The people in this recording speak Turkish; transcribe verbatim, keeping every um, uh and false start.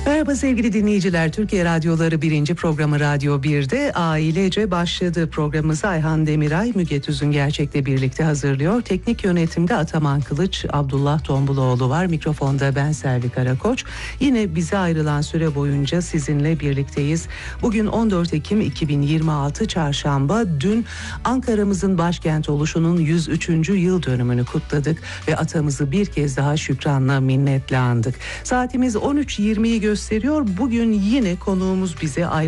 Merhaba sevgili dinleyiciler. Türkiye Radyoları birinci programı Radyo bir'de ailece başladı. Programımızı Ayhan Demiray, Müge Tüzün Gerçek'le birlikte hazırlıyor. Teknik yönetimde Ataman Kılıç, Abdullah Tombuloğlu var. Mikrofonda ben Selvi Karakoç. Yine bize ayrılan süre boyunca sizinle birlikteyiz. Bugün on dört Ekim iki bin yirmi altı Çarşamba. Dün Ankara'mızın başkent oluşunun yüz üçüncü yıl dönümünü kutladık ve atamızı bir kez daha şükranla, minnetle andık. Saatimiz on üç yirmiyi gösteriyor. Bugün yine konuğumuz bize ayrı